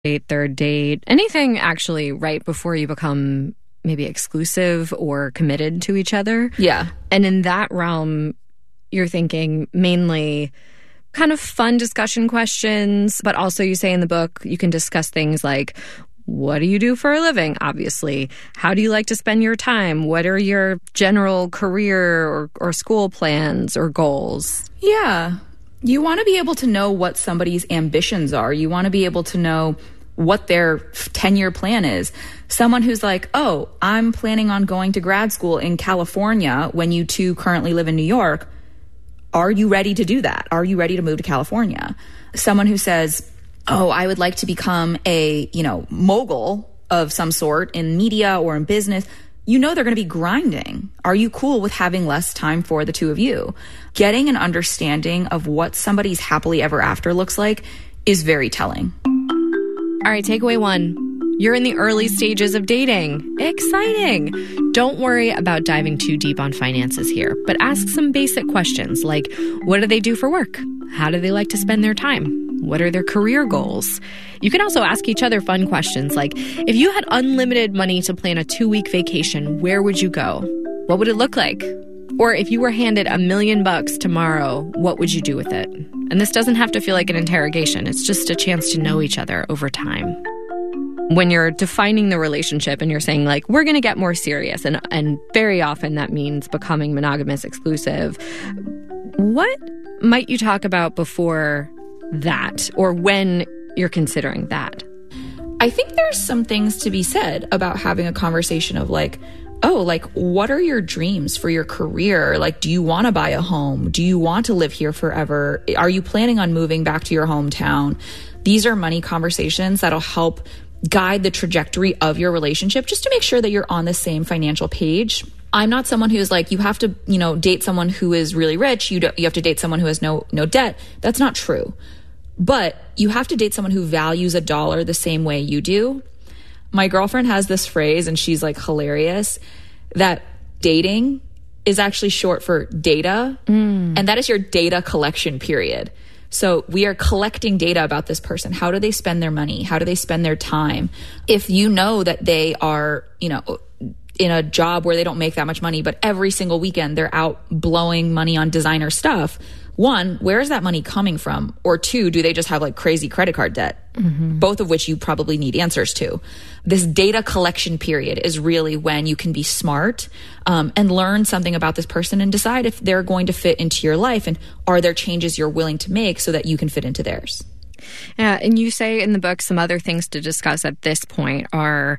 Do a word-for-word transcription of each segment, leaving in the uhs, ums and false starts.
date, third date, anything actually right before you become maybe exclusive or committed to each other. Yeah. And in that realm, you're thinking mainly kind of fun discussion questions, but also you say in the book, you can discuss things like, what do you do for a living, obviously? How do you like to spend your time? What are your general career or, or school plans or goals? Yeah. You want to be able to know what somebody's ambitions are. You want to be able to know what their ten-year plan is. Someone who's like, oh, I'm planning on going to grad school in California when you two currently live in New York. Are you ready to do that? Are you ready to move to California? Someone who says, oh, I would like to become a, you know, mogul of some sort in media or in business. You know they're going to be grinding. Are you cool with having less time for the two of you? Getting an understanding of what somebody's happily ever after looks like is very telling. All right, takeaway one. You're in the early stages of dating. Exciting. Don't worry about diving too deep on finances here, but ask some basic questions like, what do they do for work? How do they like to spend their time? What are their career goals? You can also ask each other fun questions like, if you had unlimited money to plan a two-week vacation, where would you go? What would it look like? Or if you were handed a million bucks tomorrow, what would you do with it? And this doesn't have to feel like an interrogation. It's just a chance to know each other over time. When you're defining the relationship and you're saying, like, we're going to get more serious, and, and very often that means becoming monogamous exclusive, what might you talk about before that, or when you're considering that? I think there's some things to be said about having a conversation of like, oh, like, what are your dreams for your career? Like, do you want to buy a home? Do you want to live here forever? Are you planning on moving back to your hometown? These are money conversations that'll help guide the trajectory of your relationship just to make sure that you're on the same financial page. I'm not someone who's like, you have to, you know, date someone who is really rich. You don't, you have to date someone who has no, no debt. That's not true. But you have to date someone who values a dollar the same way you do. My girlfriend has this phrase, and she's like hilarious, that dating is actually short for data. Mm. And that is your data collection period. So we are collecting data about this person. How do they spend their money? How do they spend their time? If you know that they are, you know, in a job where they don't make that much money, but every single weekend they're out blowing money on designer stuff, one, where is that money coming from? Or two, do they just have like crazy credit card debt? Mm-hmm. Both of which you probably need answers to. This data collection period is really when you can be smart um, and learn something about this person and decide if they're going to fit into your life, and are there changes you're willing to make so that you can fit into theirs. Yeah, and you say in the book some other things to discuss at this point are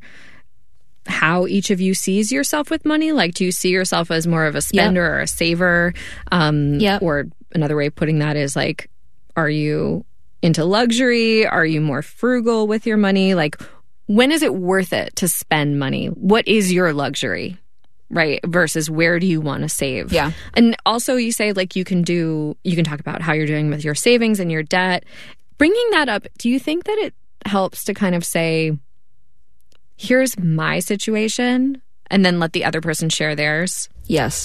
how each of you sees yourself with money. Like, do you see yourself as more of a spender yep. or a saver? Um, yep. Or another way of putting that is like, are you into luxury? Are you more frugal with your money? Like, when is it worth it to spend money? What is your luxury, right? Versus where do you want to save? Yeah. And also you say like you can do, you can talk about how you're doing with your savings and your debt. Bringing that up, do you think that it helps to kind of say, here's my situation, and then let the other person share theirs? Yes.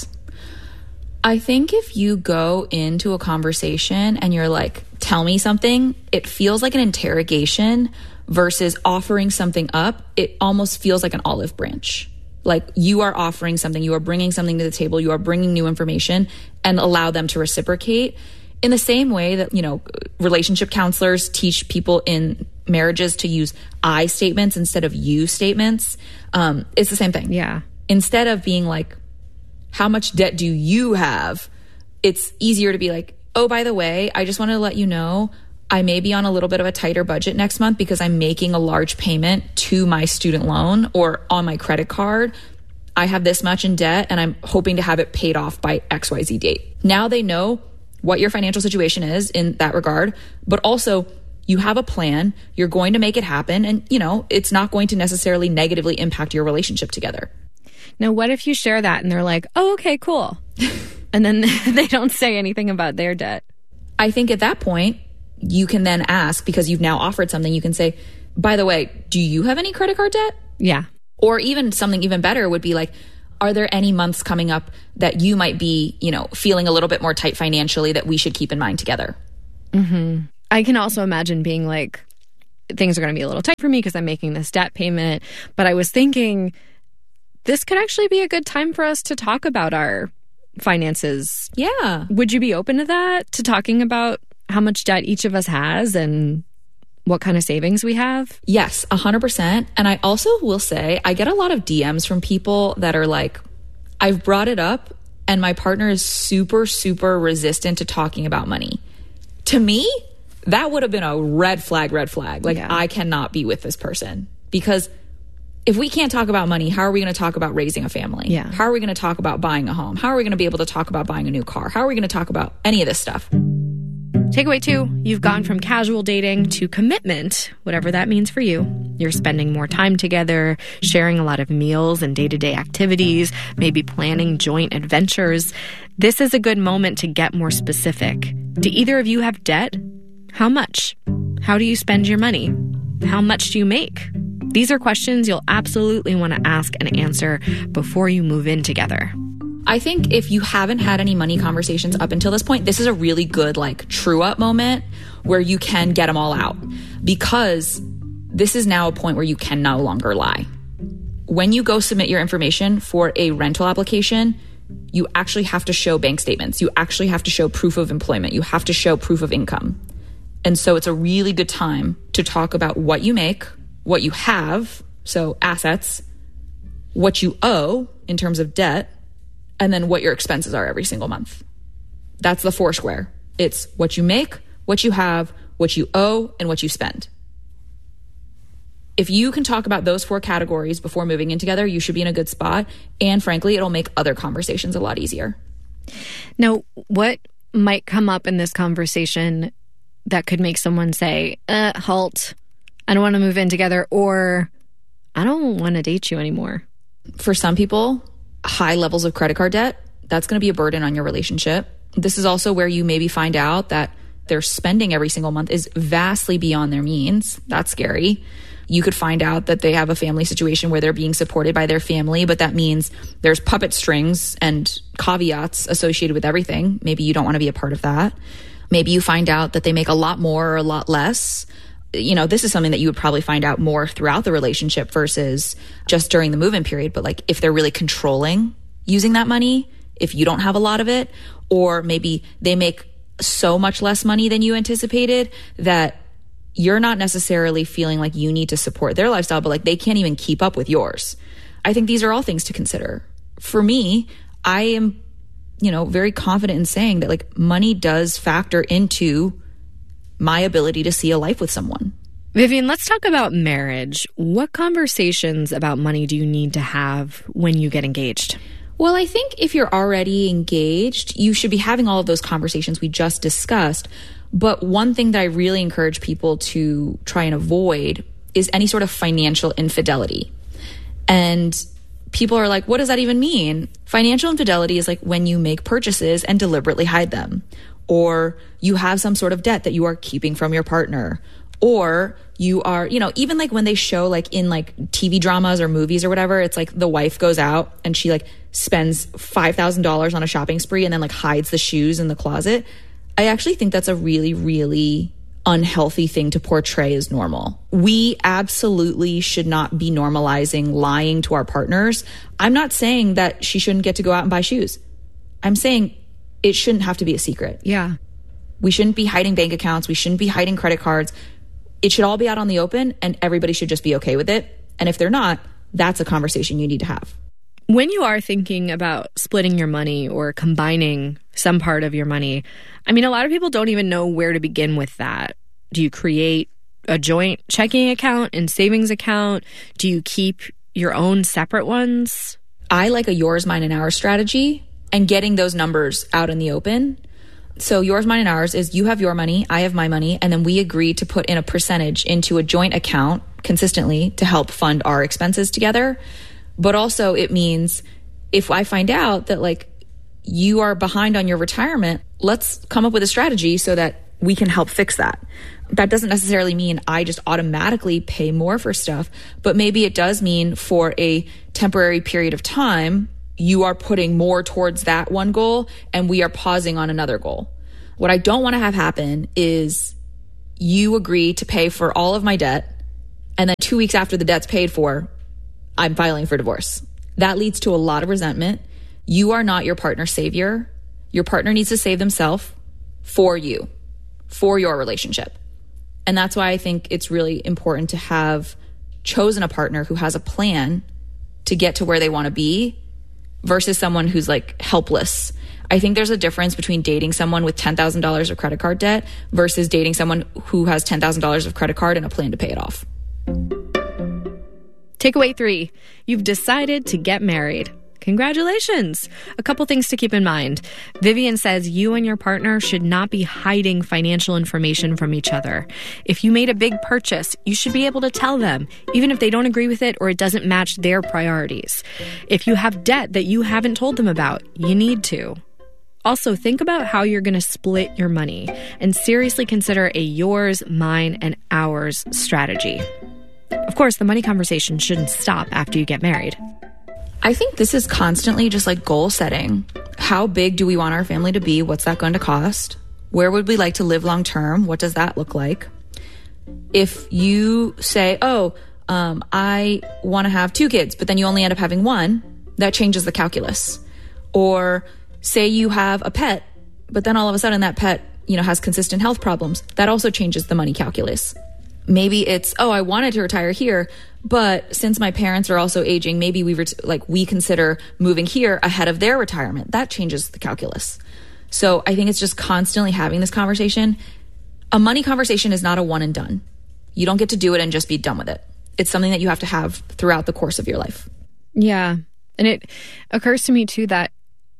I think if you go into a conversation and you're like, tell me something, it feels like an interrogation versus offering something up. It almost feels like an olive branch. Like you are offering something, you are bringing something to the table, you are bringing new information, and allow them to reciprocate. In the same way that, you know, relationship counselors teach people in marriages to use I statements instead of you statements. Um, it's the same thing. Yeah. Instead of being like, how much debt do you have? It's easier to be like, oh, by the way, I just want to let you know, I may be on a little bit of a tighter budget next month because I'm making a large payment to my student loan or on my credit card. I have this much in debt and I'm hoping to have it paid off by X Y Z date. Now they know what your financial situation is in that regard, but also you have a plan, you're going to make it happen, and you know, it's not going to necessarily negatively impact your relationship together. Now, what if you share that and they're like, oh, okay, cool. And then they don't say anything about their debt? I think at that point, you can then ask, because you've now offered something, you can say, by the way, do you have any credit card debt? Yeah. Or even something even better would be like, are there any months coming up that you might be, you know, feeling a little bit more tight financially that we should keep in mind together? Mm-hmm. I can also imagine being like, things are going to be a little tight for me because I'm making this debt payment. But I was thinking this could actually be a good time for us to talk about our finances. Yeah. Would you be open to that? To talking about how much debt each of us has and what kind of savings we have? Yes, one hundred percent. And I also will say, I get a lot of D Ms from people that are like, I've brought it up and my partner is super, super resistant to talking about money. To me, that would have been a red flag, red flag. Like, yeah. I cannot be with this person because if we can't talk about money, how are we going to talk about raising a family? Yeah. How are we going to talk about buying a home? How are we going to be able to talk about buying a new car? How are we going to talk about any of this stuff? Takeaway two, you've gone from casual dating to commitment, whatever that means for you. You're spending more time together, sharing a lot of meals and day-to-day activities, maybe planning joint adventures. This is a good moment to get more specific. Do either of you have debt? How much? How do you spend your money? How much do you make? These are questions you'll absolutely want to ask and answer before you move in together. I think if you haven't had any money conversations up until this point, this is a really good like true up moment where you can get them all out, because this is now a point where you can no longer lie. When you go submit your information for a rental application, you actually have to show bank statements. You actually have to show proof of employment. You have to show proof of income. And so it's a really good time to talk about what you make, what you have, so assets, what you owe in terms of debt, and then what your expenses are every single month. That's the four square. It's what you make, what you have, what you owe, and what you spend. If you can talk about those four categories before moving in together, you should be in a good spot. And frankly, it'll make other conversations a lot easier. Now, what might come up in this conversation that could make someone say, uh, halt, I don't want to move in together, or I don't want to date you anymore? For some people, high levels of credit card debt, that's going to be a burden on your relationship. This is also where you maybe find out that their spending every single month is vastly beyond their means. That's scary. You could find out that they have a family situation where they're being supported by their family, but that means there's puppet strings and caveats associated with everything. Maybe you don't want to be a part of that. Maybe you find out that they make a lot more or a lot less. You know, this is something that you would probably find out more throughout the relationship versus just during the move-in period. But like if they're really controlling using that money, if you don't have a lot of it, or maybe they make so much less money than you anticipated that you're not necessarily feeling like you need to support their lifestyle, but like they can't even keep up with yours. I think these are all things to consider. For me, I am, you know, very confident in saying that like money does factor into my ability to see a life with someone. Vivian, let's talk about marriage. What conversations about money do you need to have when you get engaged? Well, I think if you're already engaged, you should be having all of those conversations we just discussed. But one thing that I really encourage people to try and avoid is any sort of financial infidelity. And people are like, what does that even mean? Financial infidelity is like when you make purchases and deliberately hide them, or you have some sort of debt that you are keeping from your partner, or you are, you know, even like when they show like in like T V dramas or movies or whatever, it's like the wife goes out and she like spends five thousand dollars on a shopping spree and then like hides the shoes in the closet. I actually think that's a really, really unhealthy thing to portray as normal. We absolutely should not be normalizing lying to our partners. I'm not saying that she shouldn't get to go out and buy shoes. I'm saying it shouldn't have to be a secret. Yeah. We shouldn't be hiding bank accounts. We shouldn't be hiding credit cards. It should all be out on the open and everybody should just be okay with it. And if they're not, that's a conversation you need to have. When you are thinking about splitting your money or combining some part of your money, I mean, a lot of people don't even know where to begin with that. Do you create a joint checking account and savings account? Do you keep your own separate ones? I like a yours, mine, and ours strategy and getting those numbers out in the open. So yours, mine, and ours is you have your money, I have my money, and then we agree to put in a percentage into a joint account consistently to help fund our expenses together. But also it means if I find out that like you are behind on your retirement, let's come up with a strategy so that we can help fix that. That doesn't necessarily mean I just automatically pay more for stuff, but maybe it does mean for a temporary period of time, you are putting more towards that one goal and we are pausing on another goal. What I don't want to have happen is you agree to pay for all of my debt, and then two weeks after the debt's paid for, I'm filing for divorce. That leads to a lot of resentment. You are not your partner's savior. Your partner needs to save themselves for you, for your relationship. And that's why I think it's really important to have chosen a partner who has a plan to get to where they want to be versus someone who's like helpless. I think there's a difference between dating someone with ten thousand dollars of credit card debt versus dating someone who has ten thousand dollars of credit card and a plan to pay it off. Takeaway three, you've decided to get married. Congratulations. A couple things to keep in mind. Vivian says you and your partner should not be hiding financial information from each other. If you made a big purchase, you should be able to tell them, even if they don't agree with it or it doesn't match their priorities. If you have debt that you haven't told them about, you need to. Also, think about how you're going to split your money and seriously consider a yours, mine, and ours strategy. Of course, the money conversation shouldn't stop after you get married. I think this is constantly just like goal setting. How big do we want our family to be? What's that going to cost? Where would we like to live long term? What does that look like? If you say, oh, um, I want to have two kids, but then you only end up having one, that changes the calculus. Or say you have a pet, but then all of a sudden that pet, you know, has consistent health problems. That also changes the money calculus. Maybe it's, oh, I wanted to retire here, but since my parents are also aging, maybe we ret- like we consider moving here ahead of their retirement. That changes the calculus. So I think it's just constantly having this conversation. A money conversation is not a one and done. You don't get to do it and just be done with it. It's something that you have to have throughout the course of your life. Yeah. And it occurs to me too that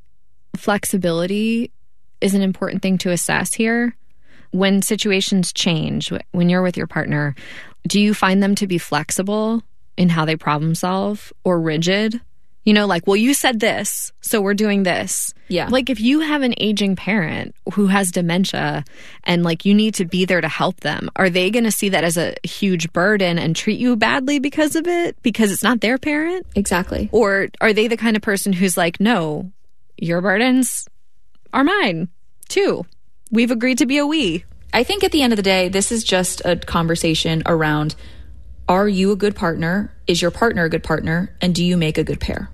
flexibility is an important thing to assess here. When situations change, when you're with your partner, do you find them to be flexible in how they problem solve or rigid? You know, like, well, you said this, so we're doing this. Yeah. Like if you have an aging parent who has dementia and like you need to be there to help them, are they going to see that as a huge burden and treat you badly because of it? Because it's not their parent? Exactly. Or are they the kind of person who's like, no, your burdens are mine too. We've agreed to be a we. I think at the end of the day, this is just a conversation around, are you a good partner? Is your partner a good partner? And do you make a good pair?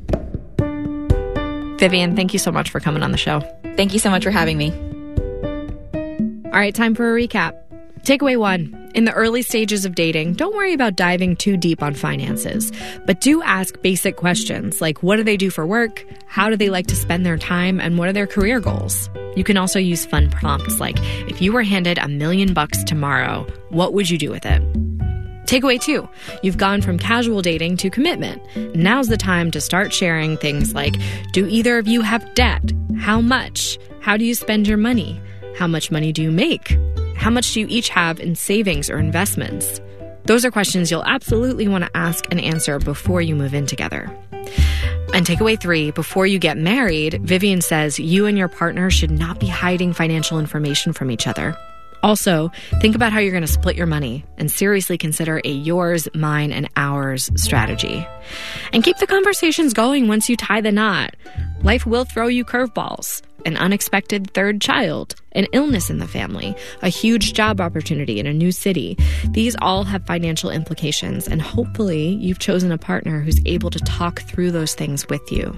Vivian, thank you so much for coming on the show. Thank you so much for having me. All right, time for a recap. Takeaway one. In the early stages of dating, don't worry about diving too deep on finances, but do ask basic questions like what do they do for work, how do they like to spend their time, and what are their career goals? You can also use fun prompts like, if you were handed a million bucks tomorrow, what would you do with it? Takeaway two, you've gone from casual dating to commitment. Now's the time to start sharing things like, do either of you have debt? How much? How do you spend your money? How much money do you make? How much do you each have in savings or investments? Those are questions you'll absolutely want to ask and answer before you move in together. And takeaway three, before you get married, Vivian says you and your partner should not be hiding financial information from each other. Also, think about how you're going to split your money and seriously consider a yours, mine, and ours strategy. And keep the conversations going once you tie the knot. Life will throw you curveballs. An unexpected third child, an illness in the family, a huge job opportunity in a new city. These all have financial implications, and hopefully you've chosen a partner who's able to talk through those things with you.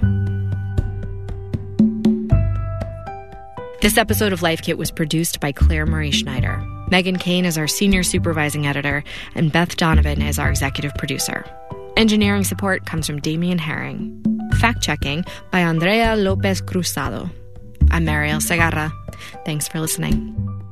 This episode of Life Kit was produced by Claire Marie Schneider. Megan Kane is our senior supervising editor, and Beth Donovan is our executive producer. Engineering support comes from Damian Herring. Fact-checking by Andrea Lopez Cruzado. I'm Mariel Segarra. Thanks for listening.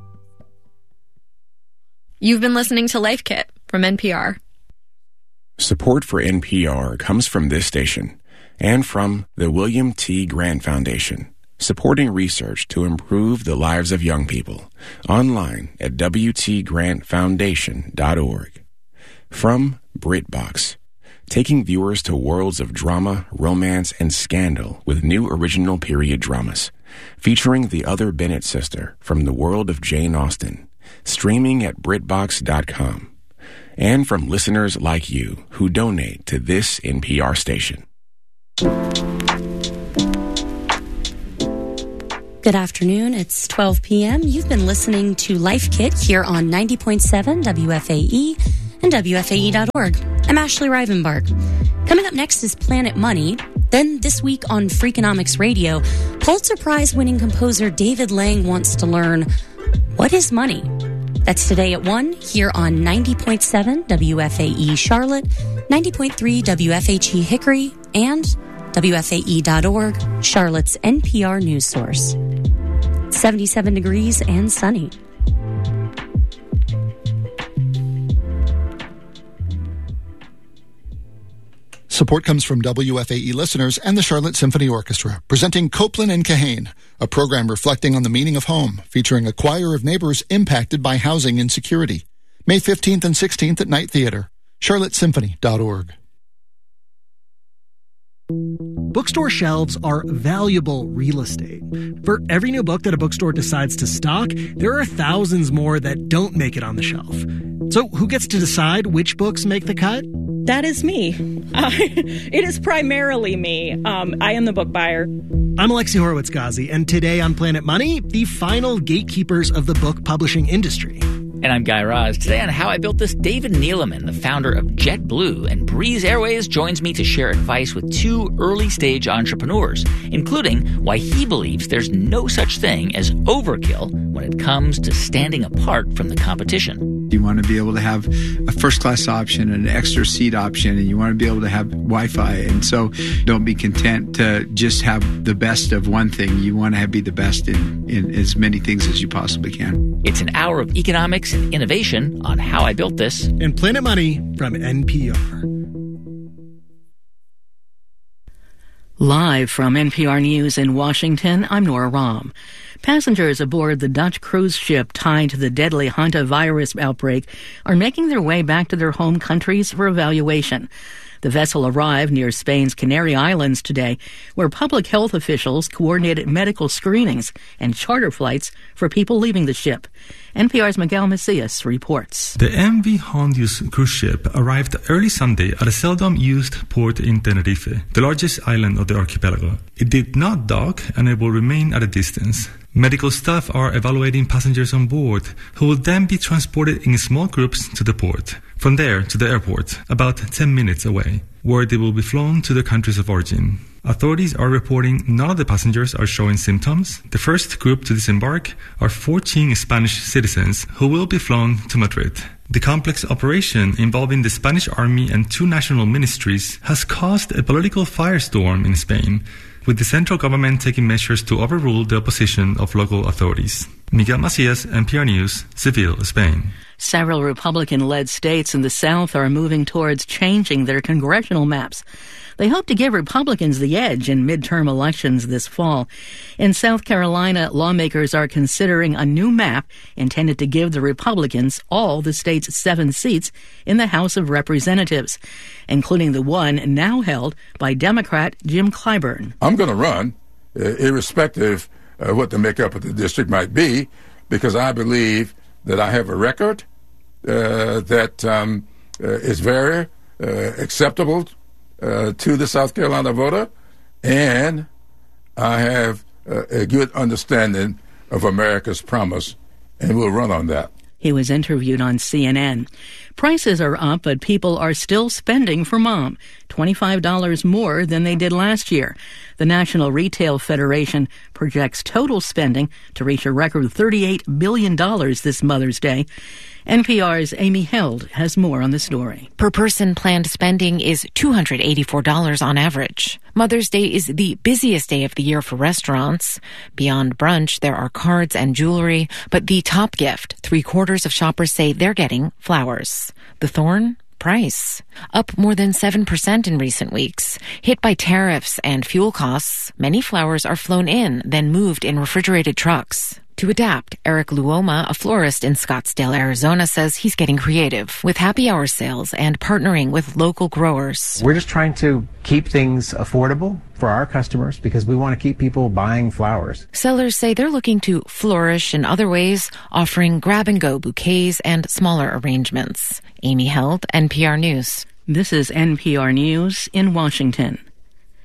You've been listening to Life Kit from N P R. Support for N P R comes from this station and from the William T. Grant Foundation, supporting research to improve the lives of young people. Online at w t grant foundation dot org. From BritBox, taking viewers to worlds of drama, romance, and scandal with new original period dramas. Featuring the other Bennett sister from the world of Jane Austen, streaming at brit box dot com. And from listeners like you who donate to this N P R station. Good afternoon. It's twelve p.m. You've been listening to Life Kit here on ninety point seven W F A E and W F A E dot org. I'm Ashley Rivenbark. Coming up next is Planet Money. Then this week on Freakonomics Radio, Pulitzer Prize-winning composer David Lang wants to learn, what is money? That's today at one here on ninety point seven W F A E Charlotte, ninety point three W F H E Hickory, and W F A E dot org, Charlotte's N P R news source. seventy-seven degrees and sunny. Support comes from W F A E listeners and the Charlotte Symphony Orchestra, presenting Copeland and Kahane, a program reflecting on the meaning of home, featuring a choir of neighbors impacted by housing insecurity. May fifteenth and sixteenth at Night Theater, charlotte symphony dot org. Bookstore shelves are valuable real estate. For every new book that a bookstore decides to stock, there are thousands more that don't make it on the shelf. So who gets to decide which books make the cut? That is me. Uh, it is primarily me. Um, I am the book buyer. I'm Alexi Horowitz-Ghazi, and today on Planet Money, the final gatekeepers of the book publishing industry. And I'm Guy Raz. Today on How I Built This, David Neeleman, the founder of JetBlue and Breeze Airways, joins me to share advice with two early-stage entrepreneurs, including why he believes there's no such thing as overkill when it comes to standing apart from the competition. You want to be able to have a first-class option, an extra seat option, and you want to be able to have Wi-Fi. And so don't be content to just have the best of one thing. You want to have, be the best in, in as many things as you possibly can. It's an hour of economics and innovation on How I Built This. And Planet Money from N P R. Live from N P R News in Washington, I'm Nora Rahm. Passengers aboard the Dutch cruise ship tied to the deadly hantavirus outbreak are making their way back to their home countries for evaluation. The vessel arrived near Spain's Canary Islands today, where public health officials coordinated medical screenings and charter flights for people leaving the ship. N P R's Miguel Macias reports. The M V Hondius cruise ship arrived early Sunday at a seldom-used port in Tenerife, the largest island of the archipelago. It did not dock, and it will remain at a distance. Medical staff are evaluating passengers on board, who will then be transported in small groups to the port. From there to the airport, about ten minutes away, where they will be flown to their countries of origin. Authorities are reporting none of the passengers are showing symptoms. The first group to disembark are fourteen Spanish citizens who will be flown to Madrid. The complex operation involving the Spanish army and two national ministries has caused a political firestorm in Spain, with the central government taking measures to overrule the opposition of local authorities. Miguel Macias, N P R News, Seville, Spain. Several Republican-led states in the South are moving towards changing their congressional maps. They hope to give Republicans the edge in midterm elections this fall. In South Carolina, lawmakers are considering a new map intended to give the Republicans all the state's seven seats in the House of Representatives, including the one now held by Democrat Jim Clyburn. I'm going to run, uh, irrespective of what the makeup of the district might be, because I believe that I have a record uh, that um, uh, is very uh, acceptable uh, to the South Carolina voter, and I have uh, a good understanding of America's promise, and we'll run on that. He was interviewed on C N N. Prices are up, but people are still spending for mom, twenty-five dollars more than they did last year. The National Retail Federation projects total spending to reach a record thirty-eight billion dollars this Mother's Day. N P R's Amy Held has more on the story. Per person planned spending is two hundred eighty-four dollars on average. Mother's Day is the busiest day of the year for restaurants. Beyond brunch, there are cards and jewelry, but the top gift, three quarters of shoppers say they're getting flowers. The thorn? Price. Up more than seven percent in recent weeks. Hit by tariffs and fuel costs, many flowers are flown in, then moved in refrigerated trucks. To adapt, Eric Luoma, a florist in Scottsdale, Arizona, says he's getting creative with happy hour sales and partnering with local growers. We're just trying to keep things affordable for our customers because we want to keep people buying flowers. Sellers say they're looking to flourish in other ways, offering grab-and-go bouquets and smaller arrangements. Amy Held, N P R News. This is N P R News in Washington.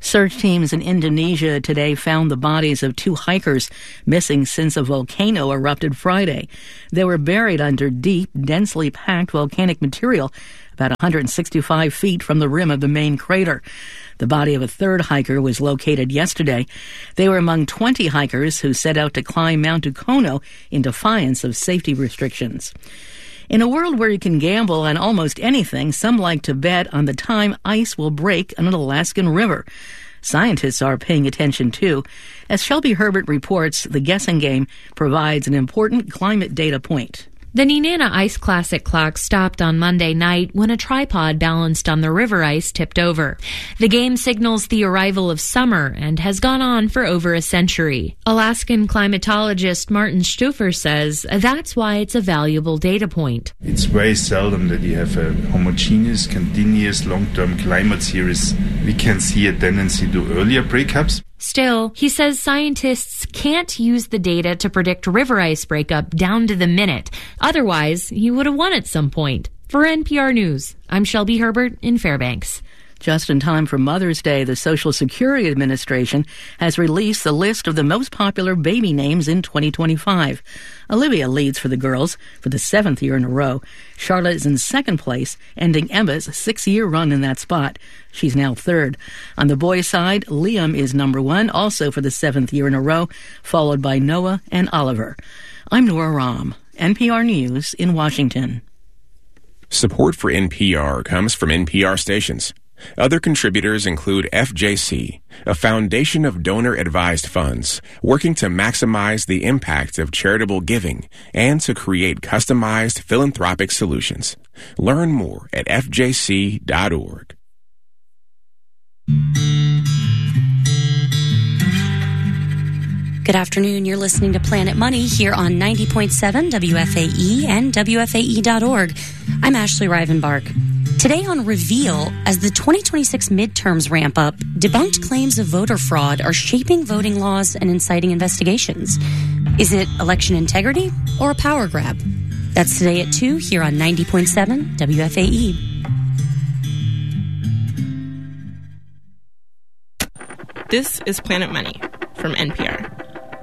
Search teams in Indonesia today found the bodies of two hikers missing since a volcano erupted Friday. They were buried under deep, densely packed volcanic material about one hundred sixty-five feet from the rim of the main crater. The body of a third hiker was located yesterday. They were among twenty hikers who set out to climb Mount Dukono in defiance of safety restrictions. In a world where you can gamble on almost anything, some like to bet on the time ice will break on an Alaskan river. Scientists are paying attention too. As Shelby Herbert reports, the guessing game provides an important climate data point. The Nenana Ice Classic clock stopped on Monday night when a tripod balanced on the river ice tipped over. The game signals the arrival of summer and has gone on for over a century. Alaskan climatologist Martin Stufer says that's why it's a valuable data point. It's very seldom that you have a homogeneous, continuous, long-term climate series. We can see a tendency to earlier breakups. Still, he says scientists can't use the data to predict river ice breakup down to the minute. Otherwise, he would have won at some point. For N P R News, I'm Shelby Herbert in Fairbanks. Just in time for Mother's Day, the Social Security Administration has released the list of the most popular baby names in twenty twenty-five. Olivia leads for the girls for the seventh year in a row. Charlotte is in second place, ending Emma's six-year run in that spot. She's now third. On the boys' side, Liam is number one, also for the seventh year in a row, followed by Noah and Oliver. I'm Nora Rahm, N P R News in Washington. Support for N P R comes from N P R stations. Other contributors include F J C, a foundation of donor-advised funds working to maximize the impact of charitable giving and to create customized philanthropic solutions. Learn more at f j c dot org. Good afternoon. You're listening to Planet Money here on ninety point seven W F A E and W F A E dot org. I'm Ashley Rivenbark. Today on Reveal, as the twenty twenty-six midterms ramp up, debunked claims of voter fraud are shaping voting laws and inciting investigations. Is it election integrity or a power grab? That's today at two here on ninety point seven W F A E. This is Planet Money from N P R.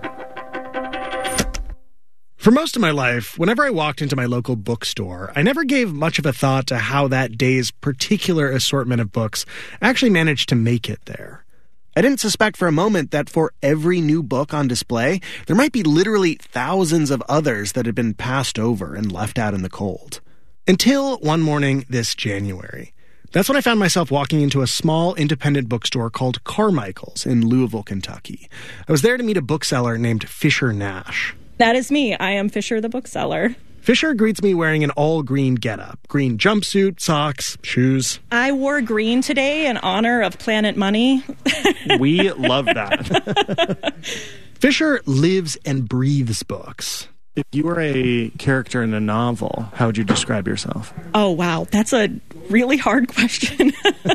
For most of my life, whenever I walked into my local bookstore, I never gave much of a thought to how that day's particular assortment of books actually managed to make it there. I didn't suspect for a moment that for every new book on display, there might be literally thousands of others that had been passed over and left out in the cold. Until one morning this January. That's when I found myself walking into a small independent bookstore called Carmichael's in Louisville, Kentucky. I was there to meet a bookseller named Fisher Nash. That is me. I am Fisher the bookseller. Fisher greets me wearing an all-green getup. Green jumpsuit, socks, shoes. I wore green today in honor of Planet Money. We love that. Fisher lives and breathes books. If you were a character in a novel, how would you describe yourself? Oh, wow. That's a really hard question.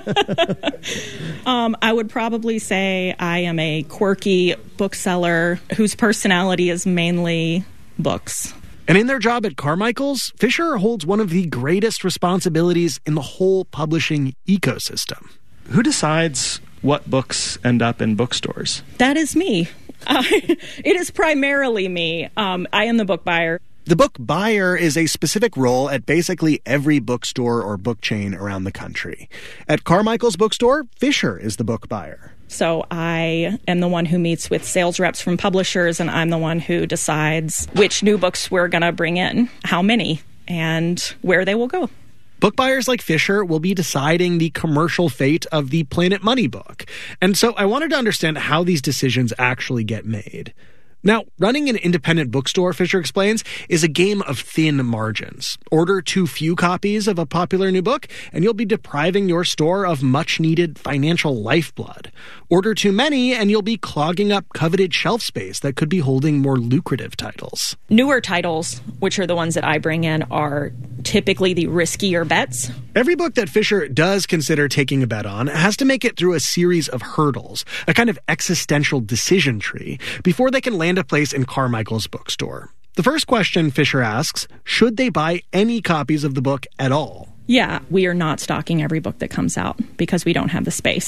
um, I would probably say I am a quirky bookseller whose personality is mainly books. And in their job at Carmichael's, Fisher holds one of the greatest responsibilities in the whole publishing ecosystem. Who decides what books end up in bookstores? That is me. Uh, it is primarily me. Um, I am the book buyer. The book buyer is a specific role at basically every bookstore or book chain around the country. At Carmichael's bookstore, Fisher is the book buyer. So I am the one who meets with sales reps from publishers, and I'm the one who decides which new books we're going to bring in, how many, and where they will go. Book buyers like Fisher will be deciding the commercial fate of the Planet Money book. And so I wanted to understand how these decisions actually get made. Now, running an independent bookstore, Fisher explains, is a game of thin margins. Order too few copies of a popular new book, and you'll be depriving your store of much-needed financial lifeblood. Order too many, and you'll be clogging up coveted shelf space that could be holding more lucrative titles. Newer titles, which are the ones that I bring in, are typically the riskier bets. Every book that Fisher does consider taking a bet on has to make it through a series of hurdles, a kind of existential decision tree, before they can land a place in Carmichael's bookstore. The first question Fisher asks, should they buy any copies of the book at all? Yeah, we are not stocking every book that comes out because we don't have the space.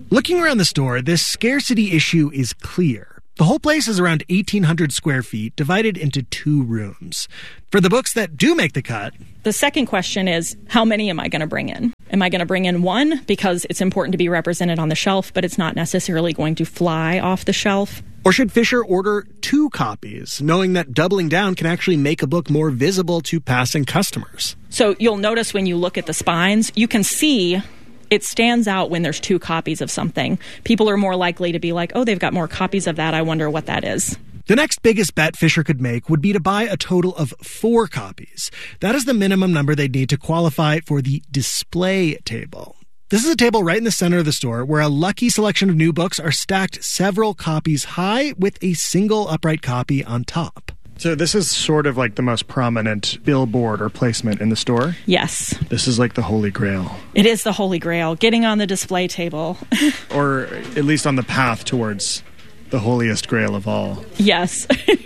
Looking around the store, this scarcity issue is clear. The whole place is around eighteen hundred square feet, divided into two rooms. For the books that do make the cut, the second question is, how many am I going to bring in? Am I going to bring in one because it's important to be represented on the shelf, but it's not necessarily going to fly off the shelf? Or should Fisher order two copies, knowing that doubling down can actually make a book more visible to passing customers? So you'll notice when you look at the spines, you can see it stands out when there's two copies of something. People are more likely to be like, oh, they've got more copies of that. I wonder what that is. The next biggest bet Fisher could make would be to buy a total of four copies. That is the minimum number they'd need to qualify for the display table. This is a table right in the center of the store where a lucky selection of new books are stacked several copies high with a single upright copy on top. So this is sort of like the most prominent billboard or placement in the store? Yes. This is like the Holy Grail. It is the Holy Grail, getting on the display table. Or at least on the path towards the holiest grail of all. Yes,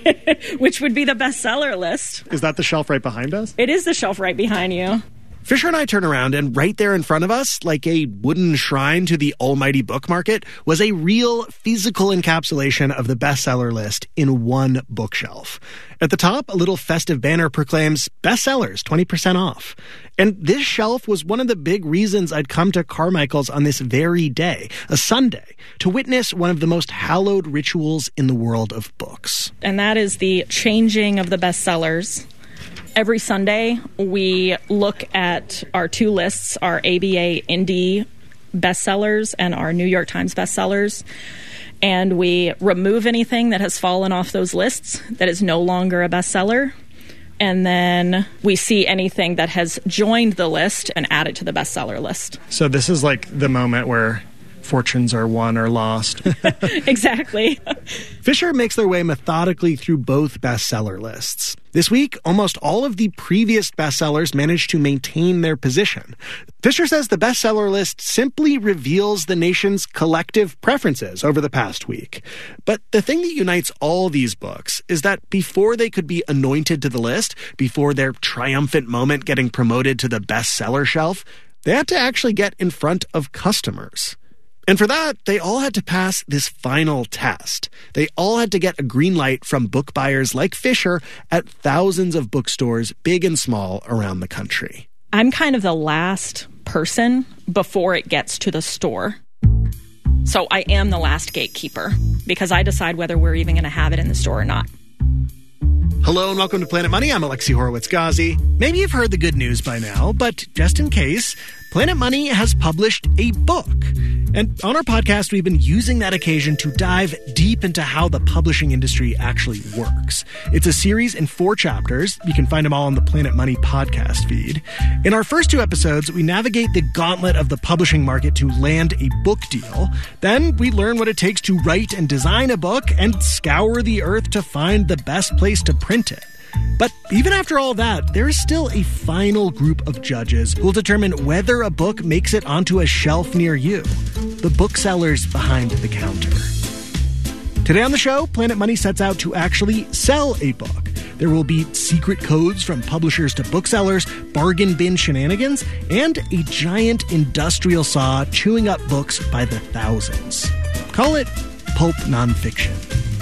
which would be the bestseller list. Is that the shelf right behind us? It is the shelf right behind you. Fisher and I turn around, and right there in front of us, like a wooden shrine to the almighty book market, was a real physical encapsulation of the bestseller list in one bookshelf. At the top, a little festive banner proclaims, bestsellers, twenty percent off. And this shelf was one of the big reasons I'd come to Carmichael's on this very day, a Sunday, to witness one of the most hallowed rituals in the world of books. And that is the changing of the bestsellers. Every Sunday, we look at our two lists, our A B A Indie bestsellers and our New York Times bestsellers, and we remove anything that has fallen off those lists that is no longer a bestseller, and then we see anything that has joined the list and add it to the bestseller list. So this is like the moment where fortunes are won or lost. Exactly. Fisher makes their way methodically through both bestseller lists. This week, almost all of the previous bestsellers managed to maintain their position. Fisher says the bestseller list simply reveals the nation's collective preferences over the past week. But the thing that unites all these books is that before they could be anointed to the list, before their triumphant moment getting promoted to the bestseller shelf, they had to actually get in front of customers. And for that, they all had to pass this final test. They all had to get a green light from book buyers like Fisher at thousands of bookstores, big and small, around the country. I'm kind of the last person before it gets to the store. So I am the last gatekeeper because I decide whether we're even going to have it in the store or not. Hello and welcome to Planet Money. I'm Alexi Horowitz-Ghazi. Maybe you've heard the good news by now, but just in case, Planet Money has published a book. And on our podcast, we've been using that occasion to dive deep into how the publishing industry actually works. It's a series in four chapters. You can find them all on the Planet Money podcast feed. In our first two episodes, we navigate the gauntlet of the publishing market to land a book deal. Then we learn what it takes to write and design a book and scour the earth to find the best place to print it. But even after all that, there is still a final group of judges who will determine whether a book makes it onto a shelf near you. The booksellers behind the counter. Today on the show, Planet Money sets out to actually sell a book. There will be secret codes from publishers to booksellers, bargain bin shenanigans, and a giant industrial saw chewing up books by the thousands. Call it pulp nonfiction.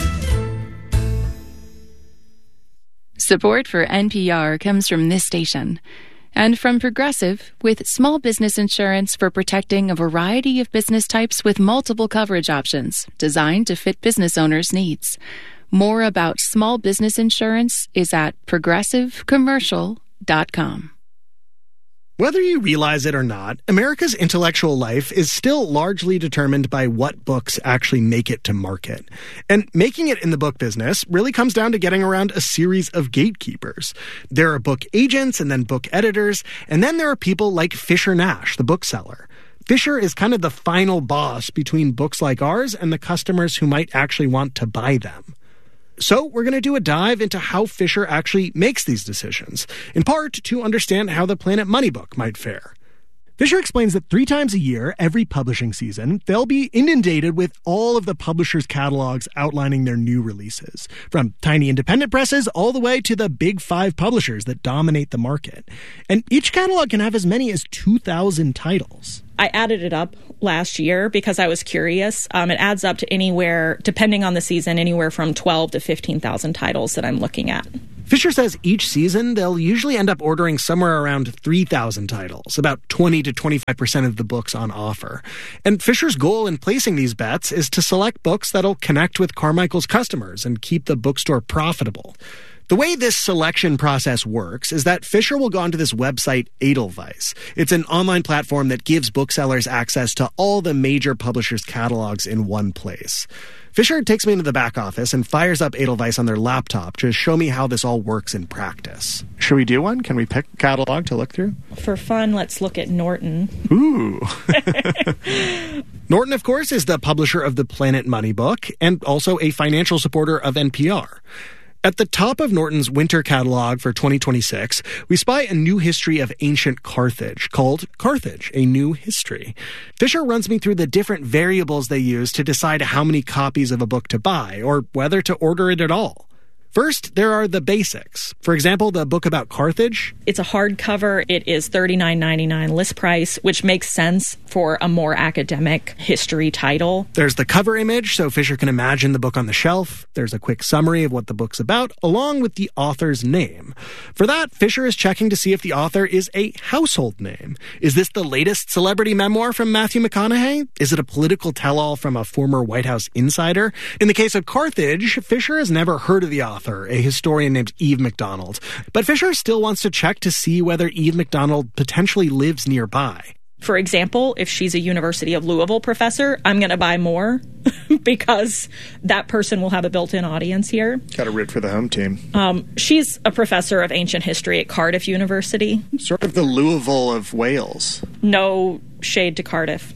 Support for N P R comes from this station and from Progressive, with small business insurance for protecting a variety of business types with multiple coverage options designed to fit business owners' needs. More about small business insurance is at progressive commercial dot com. Whether you realize it or not, America's intellectual life is still largely determined by what books actually make it to market. And making it in the book business really comes down to getting around a series of gatekeepers. There are book agents and then book editors, and then there are people like Fisher Nash, the bookseller. Fisher is kind of the final boss between books like ours and the customers who might actually want to buy them. So we're going to do a dive into how Fisher actually makes these decisions, in part to understand how the Planet Money book might fare. Fisher explains that three times a year, every publishing season, they'll be inundated with all of the publishers' catalogs outlining their new releases, from tiny independent presses all the way to the big five publishers that dominate the market. And each catalog can have as many as two thousand titles. I added it up last year because I was curious. Um, it adds up to anywhere, depending on the season, anywhere from twelve to fifteen thousand titles that I'm looking at. Fisher says each season, they'll usually end up ordering somewhere around three thousand titles, about twenty to twenty-five percent of the books on offer. And Fisher's goal in placing these bets is to select books that'll connect with Carmichael's customers and keep the bookstore profitable. The way this selection process works is that Fisher will go onto this website, Edelweiss. It's an online platform that gives booksellers access to all the major publishers' catalogs in one place. Fisher takes me into the back office and fires up Edelweiss on their laptop to show me how this all works in practice. Should we do one? Can we pick a catalog to look through? For fun, let's look at Norton. Ooh. Norton, of course, is the publisher of the Planet Money book and also a financial supporter of N P R. At the top of Norton's winter catalog for twenty twenty-six, we spy a new history of ancient Carthage called Carthage, A New History. Fisher runs me through the different variables they use to decide how many copies of a book to buy or whether to order it at all. First, there are the basics. For example, the book about Carthage. It's a hardcover. It is thirty-nine ninety-nine list price, which makes sense for a more academic history title. There's the cover image, so Fisher can imagine the book on the shelf. There's a quick summary of what the book's about, along with the author's name. For that, Fisher is checking to see if the author is a household name. Is this the latest celebrity memoir from Matthew McConaughey? Is it a political tell-all from a former White House insider? In the case of Carthage, Fisher has never heard of the author. A historian named Eve McDonald. But Fisher still wants to check to see whether Eve McDonald potentially lives nearby. For example, if she's a University of Louisville professor, I'm going to buy more because that person will have a built-in audience here. Got to root for the home team. Um, she's a professor of ancient history at Cardiff University. Sort of the Louisville of Wales. No shade to Cardiff.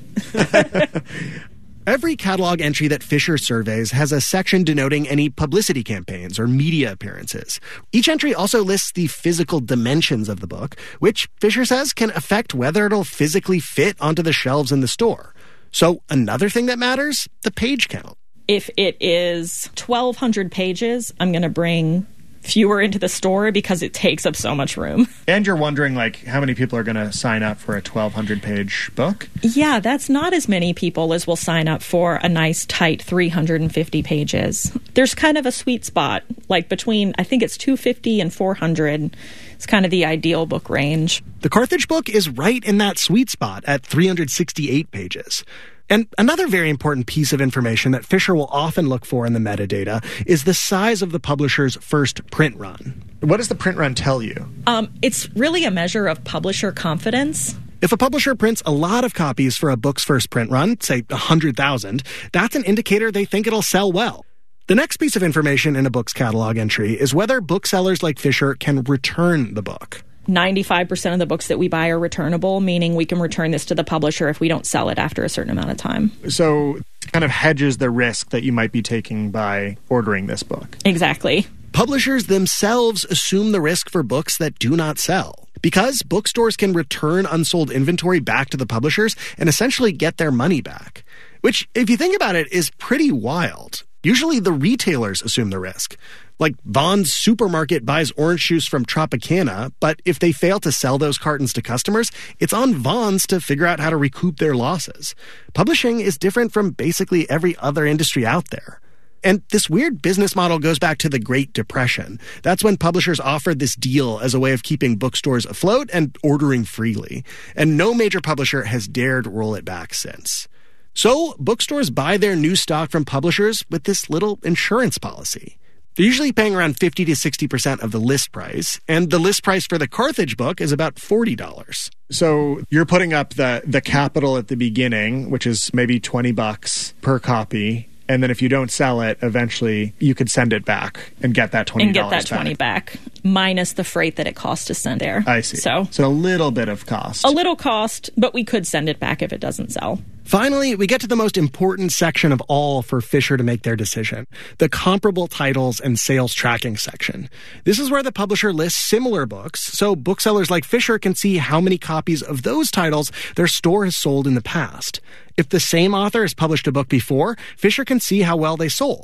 Every catalog entry that Fisher surveys has a section denoting any publicity campaigns or media appearances. Each entry also lists the physical dimensions of the book, which Fisher says can affect whether it'll physically fit onto the shelves in the store. So another thing that matters, the page count. If it is twelve hundred pages, I'm going to bring fewer into the store because it takes up so much room. And you're wondering, like, how many people are going to sign up for a twelve hundred page book? Yeah, that's not as many people as will sign up for a nice, tight three hundred fifty pages. There's kind of a sweet spot, like between, I think it's two hundred fifty and four hundred. It's kind of the ideal book range. The Carthage book is right in that sweet spot at three hundred sixty-eight pages. And another very important piece of information that Fisher will often look for in the metadata is the size of the publisher's first print run. What does the print run tell you? Um, it's really a measure of publisher confidence. If a publisher prints a lot of copies for a book's first print run, say one hundred thousand, that's an indicator they think it'll sell well. The next piece of information in a book's catalog entry is whether booksellers like Fisher can return the book. ninety-five percent of the books that we buy are returnable, meaning we can return this to the publisher if we don't sell it after a certain amount of time. So it kind of hedges the risk that you might be taking by ordering this book. Exactly. Publishers themselves assume the risk for books that do not sell, because bookstores can return unsold inventory back to the publishers and essentially get their money back. Which, if you think about it, is pretty wild. Usually the retailers assume the risk. Like Vaughn's Supermarket buys orange juice from Tropicana, but if they fail to sell those cartons to customers, it's on Vaughn's to figure out how to recoup their losses. Publishing is different from basically every other industry out there. And this weird business model goes back to the Great Depression. That's when publishers offered this deal as a way of keeping bookstores afloat and ordering freely. And no major publisher has dared roll it back since. So bookstores buy their new stock from publishers with this little insurance policy. They're usually paying around fifty to sixty percent of the list price, and the list price for the Carthage book is about forty dollars. So you're putting up the, the capital at the beginning, which is maybe twenty bucks per copy. And then if you don't sell it, eventually you could send it back and get that twenty dollars and get that twenty back. back, minus the freight that it costs to send there. I see. So, so a little bit of cost. A little cost, but we could send it back if it doesn't sell. Finally, we get to the most important section of all for Fisher to make their decision, the comparable titles and sales tracking section. This is where the publisher lists similar books, so booksellers like Fisher can see how many copies of those titles their store has sold in the past. If the same author has published a book before, Fisher can see how well they sold.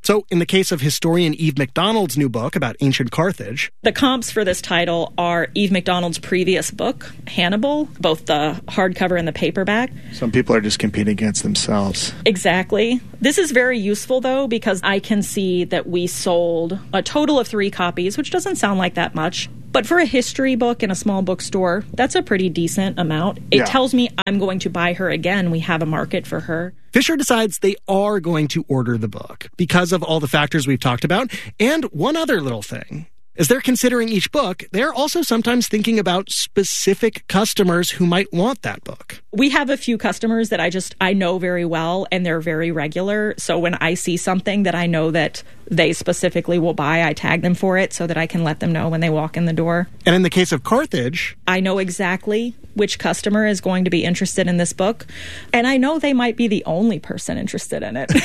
So in the case of historian Eve McDonald's new book about ancient Carthage, the comps for this title are Eve McDonald's previous book, Hannibal, both the hardcover and the paperback. Some people are just competing against themselves. Exactly. This is very useful, though, because I can see that we sold a total of three copies, which doesn't sound like that much. But for a history book in a small bookstore, that's a pretty decent amount. It Yeah. tells me I'm going to buy her again. We have a market for her. Fisher decides they are going to order the book because of all the factors we've talked about. And one other little thing. As they're considering each book, they're also sometimes thinking about specific customers who might want that book. We have a few customers that I just, I know very well, and they're very regular. So when I see something that I know that they specifically will buy, I tag them for it so that I can let them know when they walk in the door. And in the case of Carthage, I know exactly which customer is going to be interested in this book, and I know they might be the only person interested in it.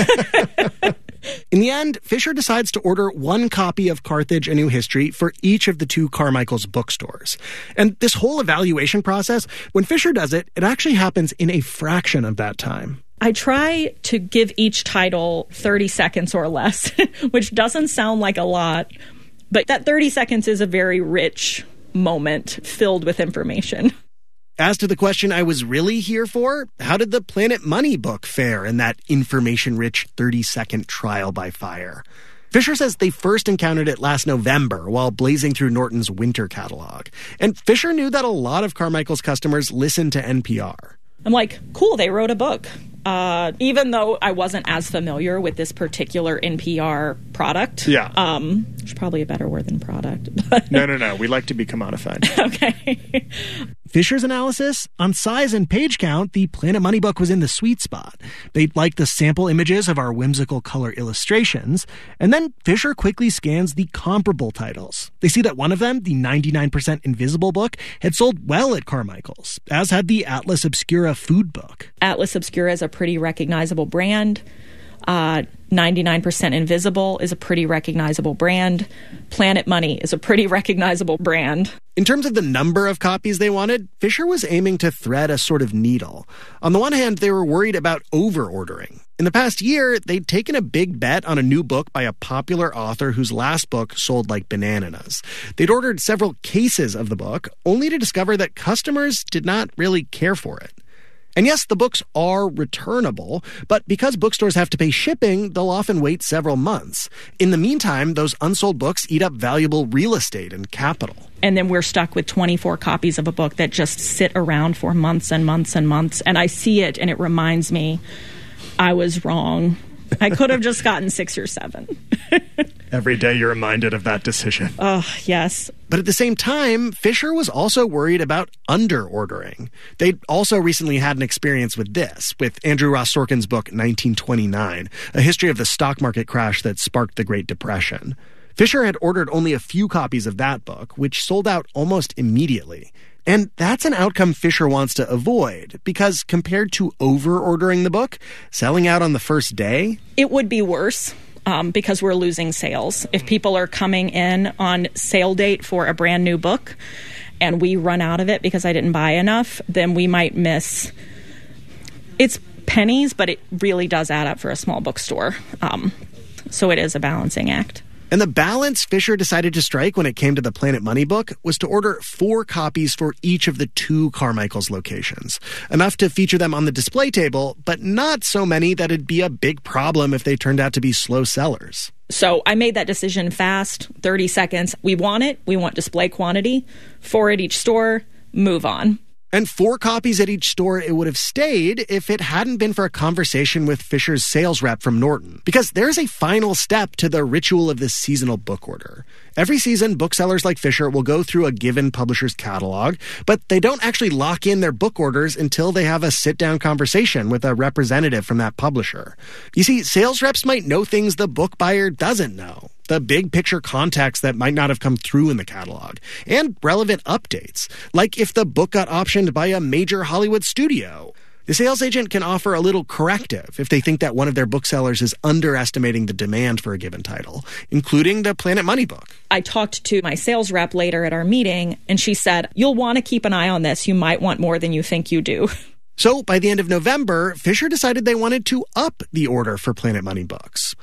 in the end, Fisher decides to order one copy of Carthage: A New History for each of the two Carmichael's bookstores. And this whole evaluation process, when Fisher does it, it actually happens in a fraction of that time. I try to give each title thirty seconds or less, which doesn't sound like a lot, but that thirty seconds is a very rich moment filled with information. As to the question I was really here for, how did the Planet Money book fare in that information-rich thirty-second trial by fire? Fisher says they first encountered it last November while blazing through Norton's winter catalog. And Fisher knew that a lot of Carmichael's customers listened to N P R. I'm like, cool, they wrote a book. Uh, even though I wasn't as familiar with this particular N P R product. Yeah. Um, there's probably a better word than product. But No, no, no. We like to be commodified. Okay. Fisher's analysis, on size and page count, the Planet Money book was in the sweet spot. They liked the sample images of our whimsical color illustrations, and then Fisher quickly scans the comparable titles. They see that one of them, the ninety-nine percent Invisible book, had sold well at Carmichael's, as had the Atlas Obscura food book. Atlas Obscura is a pretty recognizable brand. Uh, ninety-nine percent Invisible is a pretty recognizable brand. Planet Money is a pretty recognizable brand. In terms of the number of copies they wanted, Fisher was aiming to thread a sort of needle. On the one hand, they were worried about over-ordering. In the past year, they'd taken a big bet on a new book by a popular author whose last book sold like bananas. They'd ordered several cases of the book, only to discover that customers did not really care for it. And yes, the books are returnable, but because bookstores have to pay shipping, they'll often wait several months. In the meantime, those unsold books eat up valuable real estate and capital. And then we're stuck with twenty-four copies of a book that just sit around for months and months and months. And I see it and it reminds me I was wrong. I could have just gotten six or seven. Every day you're reminded of that decision. Oh, yes. But at the same time, Fisher was also worried about under-ordering. They'd also recently had an experience with this, with Andrew Ross Sorkin's book nineteen twenty-nine, a history of the stock market crash that sparked the Great Depression. Fisher had ordered only a few copies of that book, which sold out almost immediately. And that's an outcome Fisher wants to avoid, because compared to over-ordering the book, selling out on the first day, it would be worse. Um, because we're losing sales. If people are coming in on sale date for a brand new book and we run out of it because I didn't buy enough, then we might miss. It's pennies, but it really does add up for a small bookstore. Um, so it is a balancing act. And the balance Fisher decided to strike when it came to the Planet Money book was to order four copies for each of the two Carmichael's locations. Enough to feature them on the display table, but not so many that it'd be a big problem if they turned out to be slow sellers. So I made that decision fast, thirty seconds. We want it. We want display quantity. Four at each store. Move on. And four copies at each store it would have stayed if it hadn't been for a conversation with Fisher's sales rep from Norton. Because there's a final step to the ritual of this seasonal book order. Every season, booksellers like Fisher will go through a given publisher's catalog, but they don't actually lock in their book orders until they have a sit-down conversation with a representative from that publisher. You see, sales reps might know things the book buyer doesn't know. The big picture context that might not have come through in the catalog, and relevant updates, like if the book got optioned by a major Hollywood studio. The sales agent can offer a little corrective if they think that one of their booksellers is underestimating the demand for a given title, including the Planet Money book. I talked to my sales rep later at our meeting, and she said, you'll want to keep an eye on this. You might want more than you think you do. So by the end of November, Fisher decided they wanted to up the order for Planet Money books.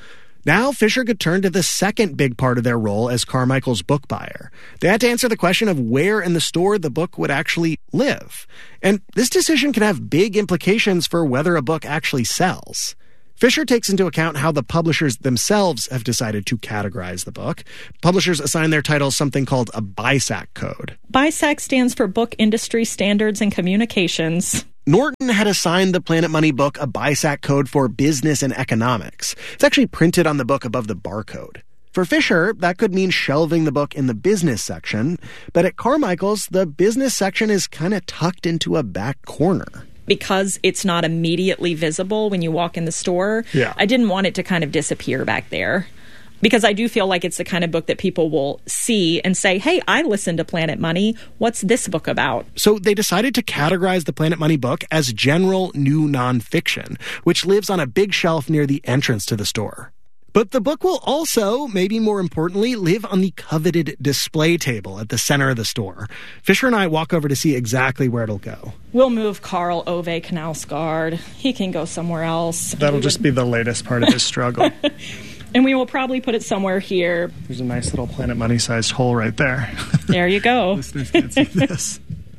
Now, Fisher could turn to the second big part of their role as Carmichael's book buyer. They had to answer the question of where in the store the book would actually live. And this decision can have big implications for whether a book actually sells. Fisher takes into account how the publishers themselves have decided to categorize the book. Publishers assign their titles something called a B I S A C code. B I S A C stands for Book Industry Standards and Communications. Norton had assigned the Planet Money book a B I S A C code for business and economics. It's actually printed on the book above the barcode. For Fisher, that could mean shelving the book in the business section, but at Carmichael's, the business section is kind of tucked into a back corner. Because it's not immediately visible when you walk in the store, yeah. I didn't want it to kind of disappear back there. Because I do feel like it's the kind of book that people will see and say, hey, I listened to Planet Money. What's this book about? So they decided to categorize the Planet Money book as general new nonfiction, which lives on a big shelf near the entrance to the store. But the book will also, maybe more importantly, live on the coveted display table at the center of the store. Fisher and I walk over to see exactly where it'll go. We'll move Carl Ove Knausgaard. He can go somewhere else. That'll just be the latest part of his struggle. And we will probably put it somewhere here. There's a nice little Planet Money-sized hole right there. There you go. Listeners can't see this.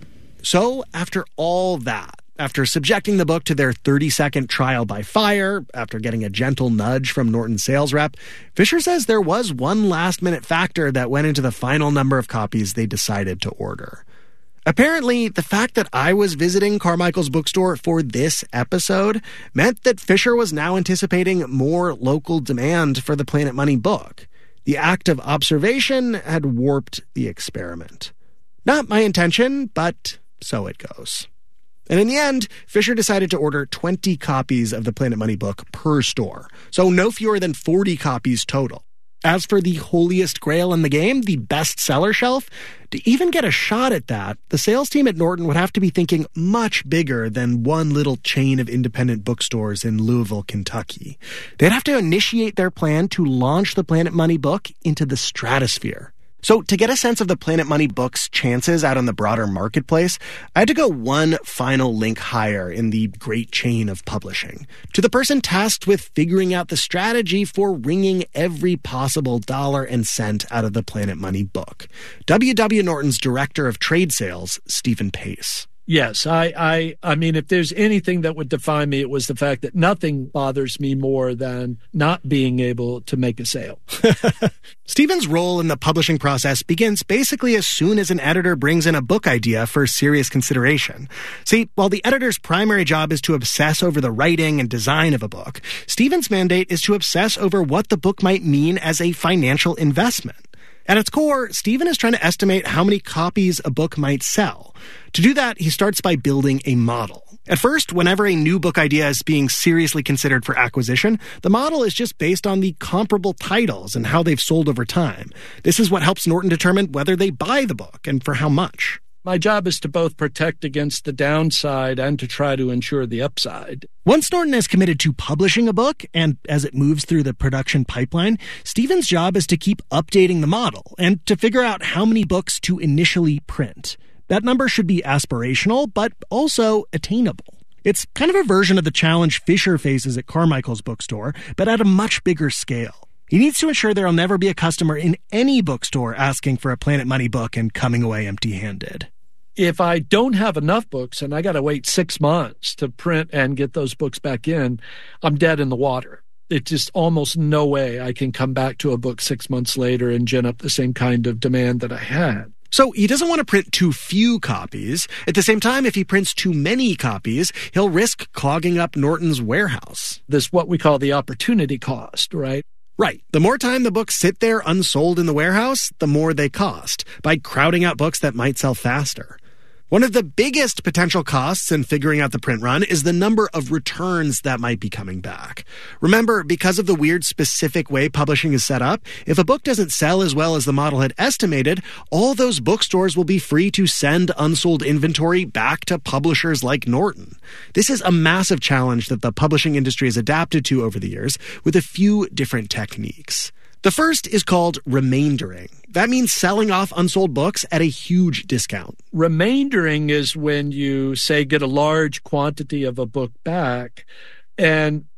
So, after all that, after subjecting the book to their thirty-second trial by fire, after getting a gentle nudge from Norton's sales rep, Fisher says there was one last-minute factor that went into the final number of copies they decided to order. Apparently, the fact that I was visiting Carmichael's bookstore for this episode meant that Fisher was now anticipating more local demand for the Planet Money book. The act of observation had warped the experiment. Not my intention, but so it goes. And in the end, Fisher decided to order twenty copies of the Planet Money book per store, so no fewer than forty copies total. As for the holiest grail in the game, the bestseller shelf, to even get a shot at that, the sales team at Norton would have to be thinking much bigger than one little chain of independent bookstores in Louisville, Kentucky. They'd have to initiate their plan to launch the Planet Money book into the stratosphere. So to get a sense of the Planet Money book's chances out on the broader marketplace, I had to go one final link higher in the great chain of publishing, to the person tasked with figuring out the strategy for wringing every possible dollar and cent out of the Planet Money book. W W. Norton's director of trade sales, Stephen Pace. Yes, I, I, I mean, if there's anything that would define me, it was the fact that nothing bothers me more than not being able to make a sale. Stephen's role in the publishing process begins basically as soon as an editor brings in a book idea for serious consideration. See, while the editor's primary job is to obsess over the writing and design of a book, Stephen's mandate is to obsess over what the book might mean as a financial investment. At its core, Stephen is trying to estimate how many copies a book might sell. To do that, he starts by building a model. At first, whenever a new book idea is being seriously considered for acquisition, the model is just based on the comparable titles and how they've sold over time. This is what helps Norton determine whether they buy the book and for how much. My job is to both protect against the downside and to try to ensure the upside. Once Norton is committed to publishing a book, and as it moves through the production pipeline, Stephen's job is to keep updating the model and to figure out how many books to initially print. That number should be aspirational, but also attainable. It's kind of a version of the challenge Fisher faces at Carmichael's bookstore, but at a much bigger scale. He needs to ensure there'll never be a customer in any bookstore asking for a Planet Money book and coming away empty-handed. If I don't have enough books and I got to wait six months to print and get those books back in, I'm dead in the water. It's just almost no way I can come back to a book six months later and gin up the same kind of demand that I had. So he doesn't want to print too few copies. At the same time, if he prints too many copies, he'll risk clogging up Norton's warehouse. This what we call the opportunity cost, right? Right. The more time the books sit there unsold in the warehouse, the more they cost, by crowding out books that might sell faster. One of the biggest potential costs in figuring out the print run is the number of returns that might be coming back. Remember, because of the weird specific way publishing is set up, if a book doesn't sell as well as the model had estimated, all those bookstores will be free to send unsold inventory back to publishers like Norton. This is a massive challenge that the publishing industry has adapted to over the years with a few different techniques. The first is called remaindering. That means selling off unsold books at a huge discount. Remaindering is when you, say, get a large quantity of a book back, and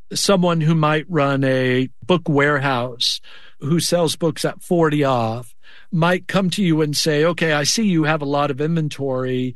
someone who might run a book warehouse who sells books at forty off might come to you and say, okay, I see you have a lot of inventory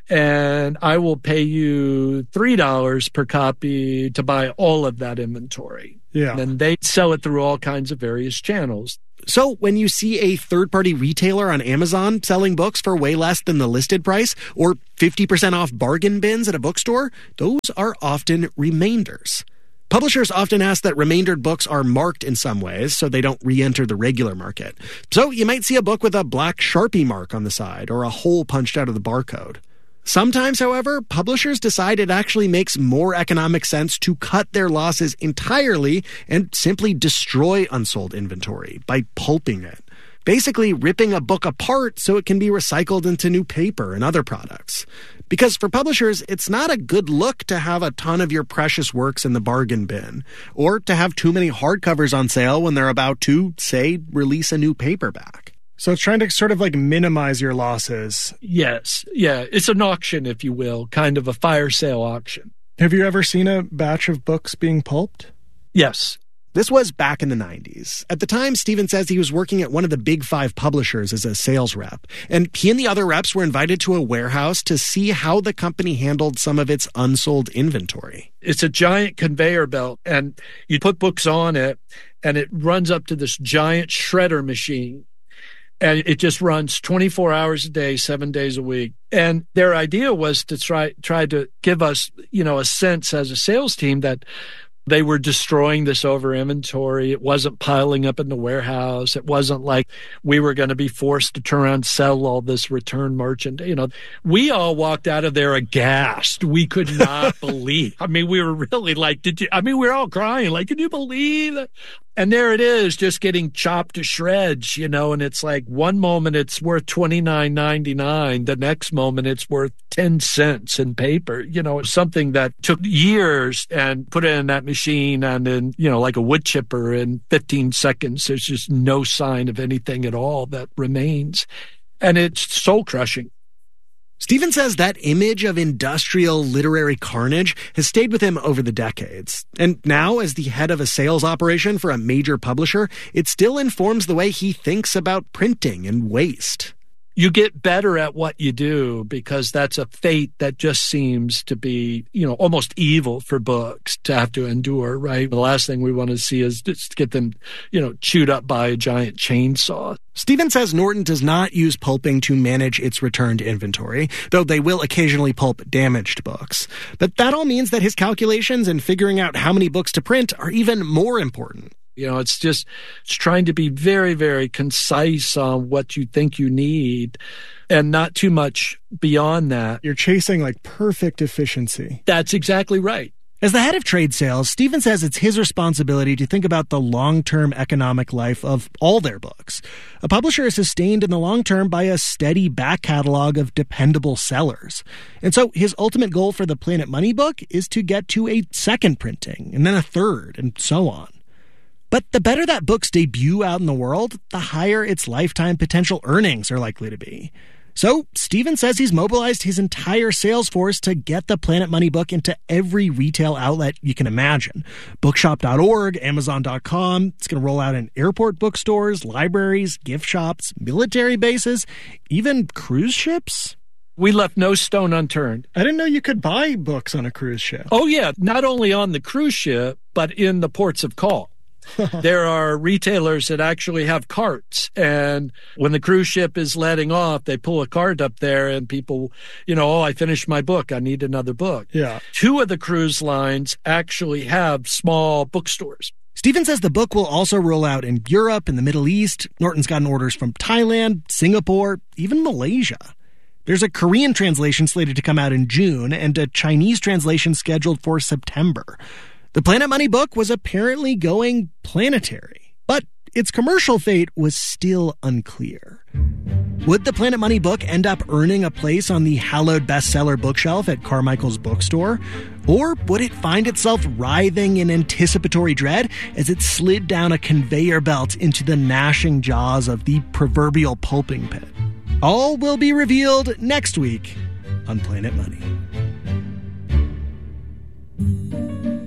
and I will pay you three dollars per copy to buy all of that inventory. Yeah. And they sell it through all kinds of various channels. So when you see a third-party retailer on Amazon selling books for way less than the listed price or fifty percent off bargain bins at a bookstore, those are often remainders. Publishers often ask that remaindered books are marked in some ways so they don't re-enter the regular market. So you might see a book with a black Sharpie mark on the side or a hole punched out of the barcode. Sometimes, however, publishers decide it actually makes more economic sense to cut their losses entirely and simply destroy unsold inventory by pulping it. Basically ripping a book apart so it can be recycled into new paper and other products. Because for publishers, it's not a good look to have a ton of your precious works in the bargain bin, or to have too many hardcovers on sale when they're about to, say, release a new paperback. So it's trying to sort of like minimize your losses. Yes. Yeah. It's an auction, if you will, kind of a fire sale auction. Have you ever seen a batch of books being pulped? Yes. This was back in the nineties. At the time, Stephen says he was working at one of the big five publishers as a sales rep, and he and the other reps were invited to a warehouse to see how the company handled some of its unsold inventory. It's a giant conveyor belt, and you put books on it, and it runs up to this giant shredder machine. And it just runs twenty-four hours a day, seven days a week. And their idea was to try try to give us, you know, a sense as a sales team that they were destroying this over inventory. It wasn't piling up in the warehouse. It wasn't like we were going to be forced to turn around and sell all this return merchant. You know, we all walked out of there aghast. We could not believe. I mean, we were really like, did you, I mean, we were all crying. Like, can you believe that? And there it is, just getting chopped to shreds, you know, and it's like one moment it's worth twenty-nine ninety-nine, the next moment it's worth ten cents in paper. You know, it's something that took years and put it in that machine and then, you know, like a wood chipper in fifteen seconds, there's just no sign of anything at all that remains. And it's soul crushing. Stephen says that image of industrial literary carnage has stayed with him over the decades. And now, as the head of a sales operation for a major publisher, it still informs the way he thinks about printing and waste. You get better at what you do because that's a fate that just seems to be, you know, almost evil for books to have to endure, right? The last thing we want to see is just get them, you know, chewed up by a giant chainsaw. Stephen says Norton does not use pulping to manage its returned inventory, though they will occasionally pulp damaged books. But that all means that his calculations and figuring out how many books to print are even more important. You know, it's just it's trying to be very, very concise on what you think you need and not too much beyond that. You're chasing like perfect efficiency. That's exactly right. As the head of trade sales, Stephen says it's his responsibility to think about the long-term economic life of all their books. A publisher is sustained in the long term by a steady back catalog of dependable sellers. And so his ultimate goal for the Planet Money book is to get to a second printing, and then a third, and so on. But the better that book's debut out in the world, the higher its lifetime potential earnings are likely to be. So Stephen says he's mobilized his entire sales force to get the Planet Money book into every retail outlet you can imagine. Bookshop dot org, Amazon dot com. It's going to roll out in airport bookstores, libraries, gift shops, military bases, even cruise ships. We left no stone unturned. I didn't know you could buy books on a cruise ship. Oh, yeah. Not only on the cruise ship, but in the ports of call. There are retailers that actually have carts, and when the cruise ship is letting off, they pull a cart up there and people, you know, oh, I finished my book. I need another book. Yeah. Two of the cruise lines actually have small bookstores. Stephen says the book will also roll out in Europe and the Middle East. Norton's gotten orders from Thailand, Singapore, even Malaysia. There's a Korean translation slated to come out in June and a Chinese translation scheduled for September. The Planet Money book was apparently going planetary, but its commercial fate was still unclear. Would the Planet Money book end up earning a place on the hallowed bestseller bookshelf at Carmichael's bookstore? Or would it find itself writhing in anticipatory dread as it slid down a conveyor belt into the gnashing jaws of the proverbial pulping pit? All will be revealed next week on Planet Money.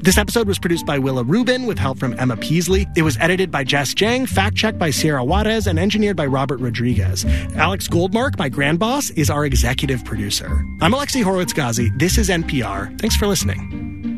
This episode was produced by Willa Rubin with help from Emma Peasley. It was edited by Jess Jang, fact-checked by Sierra Juarez, and engineered by Robert Rodriguez. Alex Goldmark, my grand boss, is our executive producer. I'm Alexi Horowitz-Ghazi. This is N P R. Thanks for listening.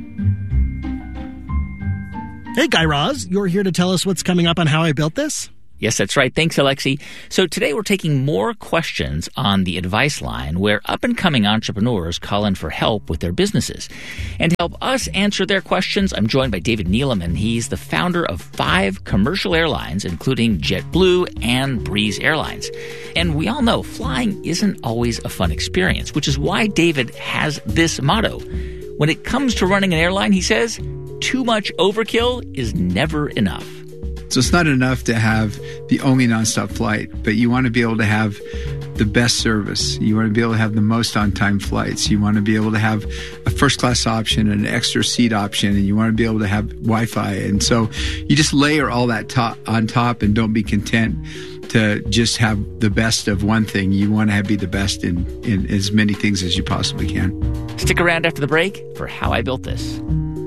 Hey, Guy Raz, you're here to tell us what's coming up on How I Built This? Yes, that's right. Thanks, Alexi. So today we're taking more questions on the advice line where up-and-coming entrepreneurs call in for help with their businesses. And to help us answer their questions, I'm joined by David Neeleman. He's the founder of five commercial airlines, including JetBlue and Breeze Airlines. And we all know flying isn't always a fun experience, which is why David has this motto. When it comes to running an airline, he says, too much overkill is never enough. So it's not enough to have the only nonstop flight, but you want to be able to have the best service. You want to be able to have the most on-time flights. You want to be able to have a first-class option, an extra seat option, and you want to be able to have Wi-Fi. And so you just layer all that top, on top and don't be content to just have the best of one thing. You want to have, be the best in, in as many things as you possibly can. Stick around after the break for How I Built This.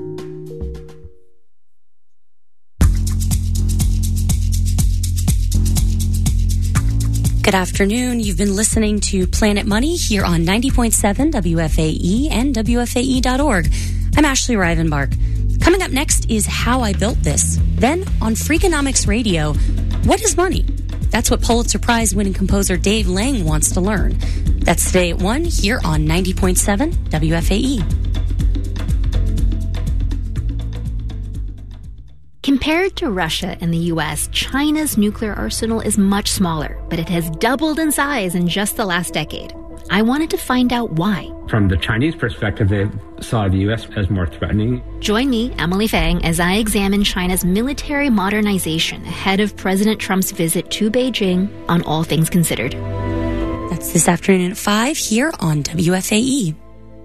Good afternoon. You've been listening to Planet Money here on ninety point seven W F A E and W F A E dot org. I'm Ashley Rivenbark. Coming up next is How I Built This. Then on Freakonomics Radio, what is money? That's what Pulitzer Prize winning composer Dave Lang wants to learn. That's today at one here on ninety point seven W F A E. Compared to Russia and the U S, China's nuclear arsenal is much smaller, but it has doubled in size in just the last decade. I wanted to find out why. From the Chinese perspective, they saw the U S as more threatening. Join me, Emily Fang, as I examine China's military modernization ahead of President Trump's visit to Beijing on All Things Considered. That's this afternoon at five here on W F A E.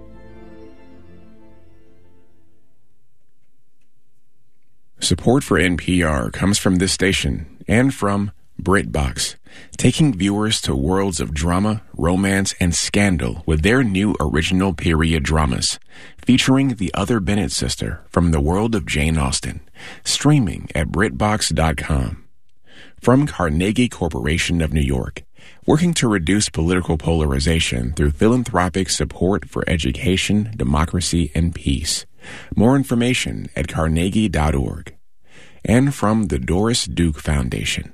Support for N P R comes from this station and from BritBox, taking viewers to worlds of drama, romance, and scandal with their new original period dramas, featuring the other Bennett sister from the world of Jane Austen, streaming at BritBox dot com. From Carnegie Corporation of New York, working to reduce political polarization through philanthropic support for education, democracy, and peace. More information at carnegie dot org. And from the Doris Duke Foundation.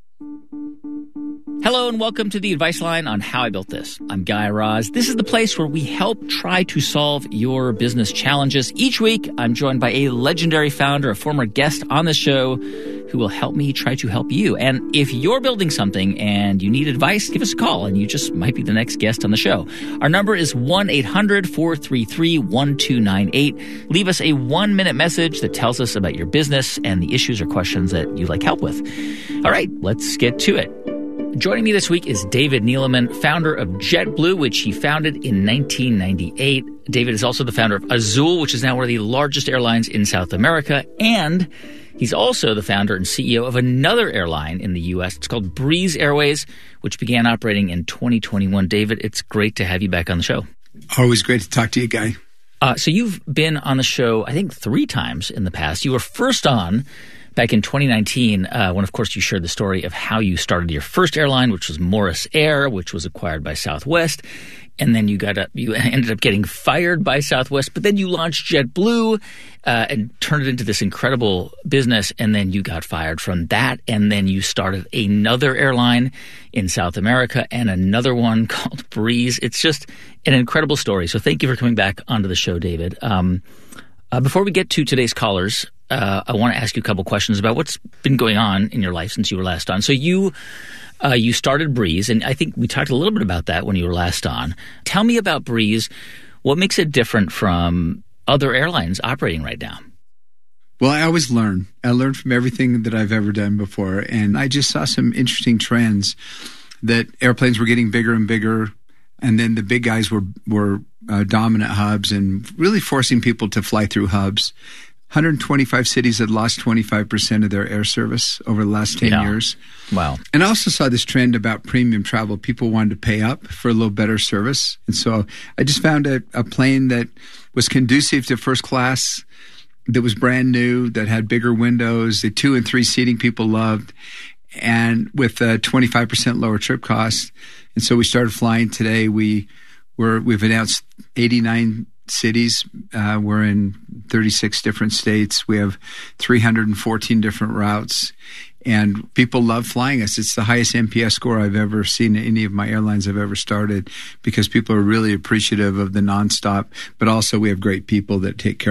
Hello and welcome to the Advice Line on How I Built This. I'm Guy Raz. This is the place where we help try to solve your business challenges. Each week, I'm joined by a legendary founder, a former guest on the show, who will help me try to help you. And if you're building something and you need advice, give us a call and you just might be the next guest on the show. Our number is one eight hundred four three three one two nine eight. Leave us a one-minute message that tells us about your business and the issues or questions that you'd like help with. All right, let's get to it. Joining me this week is David Neeleman, founder of JetBlue, which he founded in nineteen ninety-eight. David is also the founder of Azul, which is now one of the largest airlines in South America. And he's also the founder and C E O of another airline in the U S. It's called Breeze Airways, which began operating in twenty twenty-one. David, it's great to have you back on the show. Always great to talk to you, Guy. Uh, so you've been on the show, I think, three times in the past. You were first on back in twenty nineteen, uh, when, of course, you shared the story of how you started your first airline, which was Morris Air, which was acquired by Southwest. And then you got up, you ended up getting fired by Southwest, but then you launched JetBlue uh, and turned it into this incredible business. And then you got fired from that. And then you started another airline in South America and another one called Breeze. It's just an incredible story. So thank you for coming back onto the show, David. Um, uh, before we get to today's callers, uh, I want to ask you a couple questions about what's been going on in your life since you were last on. So you... Uh, you started Breeze, and I think we talked a little bit about that when you were last on. Tell me about Breeze. What makes it different from other airlines operating right now? Well, I always learn. I learn from everything that I've ever done before, and I just saw some interesting trends that airplanes were getting bigger and bigger, and then the big guys were, were uh, dominant hubs and really forcing people to fly through hubs. one hundred twenty-five cities had lost twenty-five percent of their air service over the last ten yeah. years. Wow. And I also saw this trend about premium travel. People wanted to pay up for a little better service. And so I just found a, a plane that was conducive to first class that was brand new, that had bigger windows, the two and three seating people loved, and with a twenty-five percent lower trip cost. And so we started flying today. We were, we've announced eighty-nine cities. Uh, we're in thirty-six different states. We have three hundred fourteen different routes. And people love flying us. It's the highest N P S score I've ever seen in any of my airlines I've ever started, because people are really appreciative of the nonstop, but also we have great people that take care